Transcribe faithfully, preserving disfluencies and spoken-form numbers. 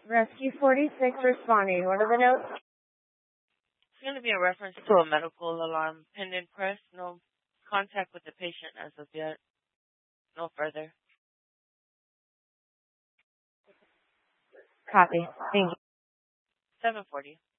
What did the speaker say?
Rescue forty-six responding. What are the notes? It's going to be a reference to a medical alarm. Pending press. No contact with the patient as of yet. No further. Copy. Thank you. seven forty.